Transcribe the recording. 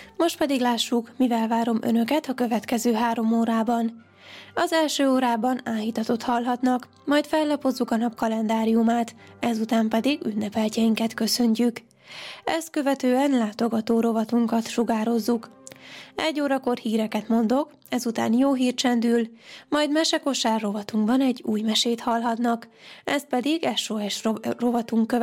Most pedig lássuk, mivel várom önöket a következő 3 órában. Az első órában áhítatot hallhatnak, majd fellapozzuk a nap kalendáriumát, ezután pedig ünnepeltjeinket köszöntjük. Ezt követően látogató rovatunkat sugározzuk. 1 órakor híreket mondok, ezután jó hír csendül, majd mesekosár rovatunkban egy új mesét hallhatnak, ezt pedig SOS rovatunk